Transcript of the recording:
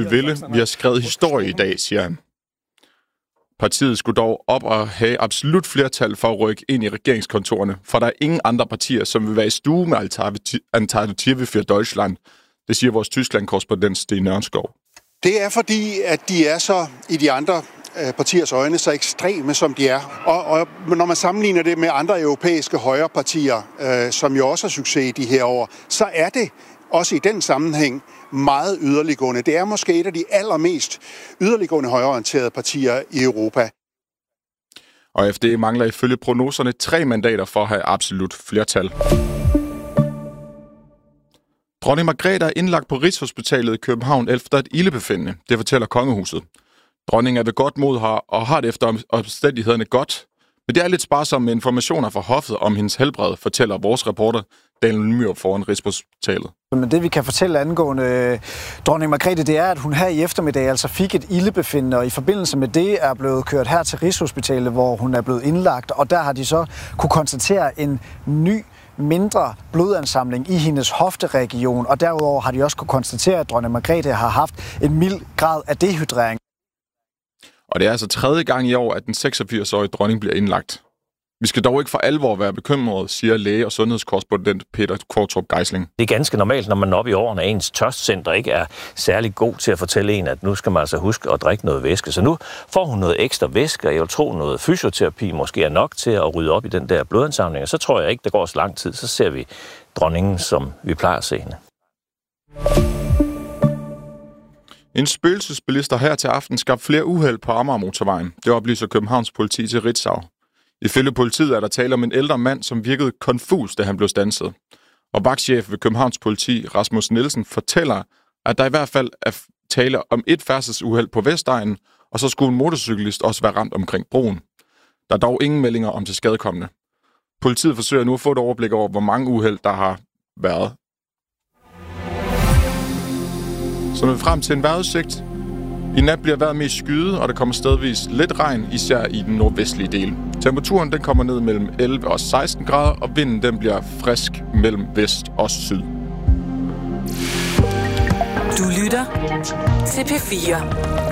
vi ville. Vi har skrevet historie i dag, siger han. Partiet skulle dog op og have absolut flertal for at rykke ind i regeringskontorene, for der er ingen andre partier, som vil være i stue med Alternative für Deutschland. Det siger vores Tyskland-korrespondent Sten Nørnskov. Det er fordi, at de er så i de andre partiers øjne så ekstreme, som de er. Og når man sammenligner det med andre europæiske højrepartier, som jo også har succes i de her år, så er det også i den sammenhæng meget yderliggående. Det er måske et af de allermest yderliggående højreorienterede partier i Europa. Og FD mangler ifølge prognoserne 3 mandater for at have absolut flertal. Dronning Margrethe er indlagt på Rigshospitalet i København efter et ildebefindende. Det fortæller kongehuset. Dronningen er ved godt mod her og har det efter omstændighederne godt. Men det er lidt sparsomt med informationer fra hoffet om hendes helbred, fortæller vores reporter Daniel Myhr foran Rigshospitalet. Men det vi kan fortælle angående dronning Margrethe, det er, at hun her i eftermiddag altså fik et ildebefindende, og i forbindelse med det er blevet kørt her til Rigshospitalet, hvor hun er blevet indlagt, og der har de så kunne konstatere en ny mindre blodansamling i hendes hofteregion, og derudover har de også kunne konstatere, at dronning Margrethe har haft en mild grad af dehydrering. Og det er altså 3. gang i år, at den 86-årige dronning bliver indlagt. Vi skal dog ikke for alvor være bekymrede, siger læge- og sundhedskorrespondent Peter Kortrup Geisling. Det er ganske normalt, når man er oppe i årene, at ens tørstcenter ikke er særlig god til at fortælle en, at nu skal man altså huske at drikke noget væske. Så nu får hun noget ekstra væske, og jeg vil tro, noget fysioterapi måske er nok til at rydde op i den der blodansamling. Og så tror jeg ikke, der går så lang tid, så ser vi dronningen, som vi plejer at se hende. En spøgelsesbilist har her til aften skabt flere uheld på Amagermotorvejen. Det oplyser Københavns politi til Ritzau. Ifølge politiet er der tale om en ældre mand, som virkede konfus, da han blev standset. Og vagtchef ved Københavns politi, Rasmus Nielsen, fortæller, at der i hvert fald er tale om et færdselsuheld på Vestegnen, og så skulle en motorcyklist også være ramt omkring broen. Der er dog ingen meldinger om tilskadekommende. Politiet forsøger nu at få et overblik over, hvor mange uheld der har været. Så når vi frem til en vejrudsigt. I nat bliver vejret mest skyet, og der kommer stedvis lidt regn, især i den nordvestlige del. Temperaturen den kommer ned mellem 11 og 16 grader, og vinden den bliver frisk mellem vest og syd. Du lytter til P4.